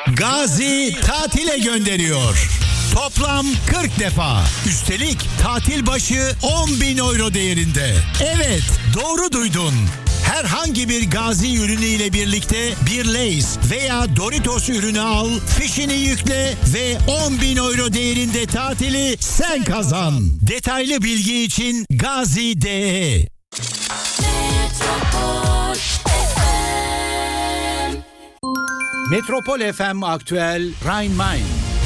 Gazi tatile gönderiyor. Toplam 40 defa. Üstelik tatil başı 10.000 euro değerinde. Evet, doğru duydun. Herhangi bir Gazi ürünü ile birlikte bir Lay's veya Doritos ürünü al, fişini yükle ve 10.000 euro değerinde tatili sen kazan. Detaylı bilgi için Gazi.de. Metropol FM Aktüel Rhein-Main.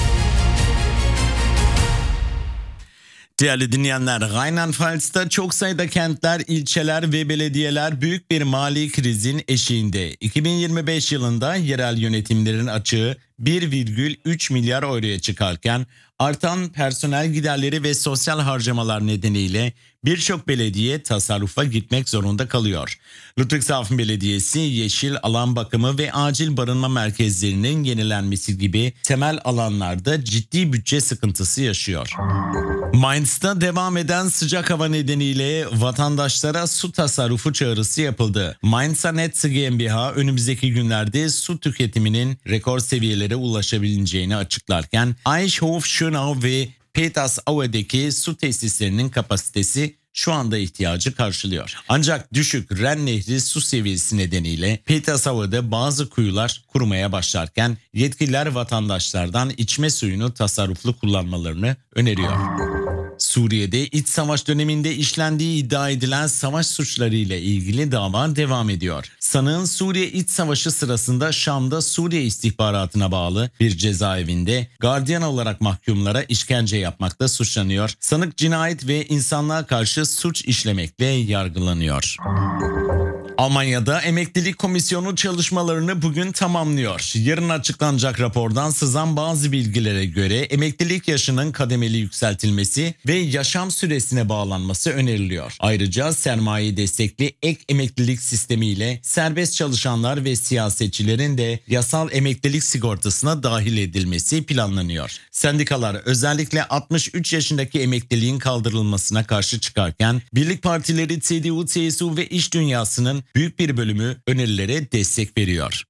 Değerli dinleyenler, Rheinland-Pfalz'da çok sayıda kentler, ilçeler ve belediyeler büyük bir mali krizin eşiğinde. 2025 yılında yerel yönetimlerin açığı 1,3 milyar euroya çıkarken artan personel giderleri ve sosyal harcamalar nedeniyle birçok belediye tasarrufa gitmek zorunda kalıyor. Ludwigshafen Belediyesi yeşil alan bakımı ve acil barınma merkezlerinin yenilenmesi gibi temel alanlarda ciddi bütçe sıkıntısı yaşıyor. Mainz'da devam eden sıcak hava nedeniyle vatandaşlara su tasarrufu çağrısı yapıldı. Mainzer Netze GmbH önümüzdeki günlerde su tüketiminin rekor seviyelere ulaşabileceğini açıklarken Eichhof, Schönau ve Petersaue'deki su tesislerinin kapasitesi şu anda ihtiyacı karşılıyor. Ancak düşük Ren Nehri su seviyesi nedeniyle Petersaue'de bazı kuyular kurumaya başlarken yetkililer vatandaşlardan içme suyunu tasarruflu kullanmalarını öneriyor. Suriye'de iç savaş döneminde işlendiği iddia edilen savaş suçları ile ilgili dava devam ediyor. Sanığın Suriye İç Savaşı sırasında Şam'da Suriye istihbaratına bağlı bir cezaevinde gardiyan olarak mahkumlara işkence yapmakta suçlanıyor. Sanık cinayet ve insanlığa karşı suç işlemekle yargılanıyor. Almanya'da emeklilik komisyonu çalışmalarını bugün tamamlıyor. Yarın açıklanacak rapordan sızan bazı bilgilere göre emeklilik yaşının kademeli yükseltilmesi ve yaşam süresine bağlanması öneriliyor. Ayrıca sermaye destekli ek emeklilik sistemiyle serbest çalışanlar ve siyasetçilerin de yasal emeklilik sigortasına dahil edilmesi planlanıyor. Sendikalar özellikle 63 yaşındaki emekliliğin kaldırılmasına karşı çıkarken birlik partileri CDU, CSU ve iş dünyasının büyük bir bölümü önerilere destek veriyor.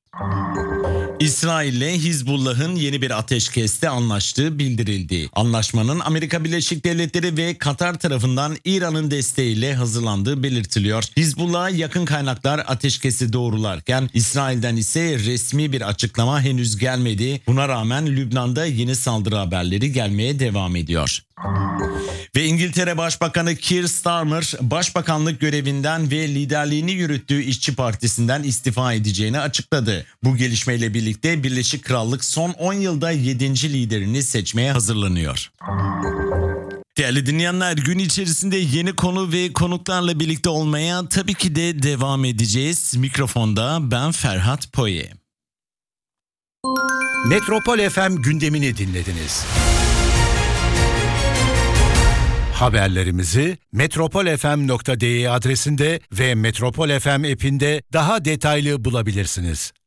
İsrail ile Hizbullah'ın yeni bir ateşkeste anlaştığı bildirildi. Anlaşmanın Amerika Birleşik Devletleri ve Katar tarafından İran'ın desteğiyle hazırlandığı belirtiliyor. Hizbullah'a yakın kaynaklar ateşkesi doğrularken İsrail'den ise resmi bir açıklama henüz gelmedi. Buna rağmen Lübnan'da yeni saldırı haberleri gelmeye devam ediyor. Ve İngiltere Başbakanı Keir Starmer, başbakanlık görevinden ve liderliğini yürüttüğü İşçi Partisi'nden istifa edeceğini açıkladı. Bu gelişmeyle birlikte Birleşik Krallık son 10 yılda 7. liderini seçmeye hazırlanıyor. Değerli dinleyenler, gün içerisinde yeni konu ve konuklarla birlikte olmaya tabii ki de devam edeceğiz. Mikrofonda ben Ferhat Poye. Metropol FM gündemini dinlediniz. Haberlerimizi metropolfm.de adresinde ve Metropol FM app'inde daha detaylı bulabilirsiniz.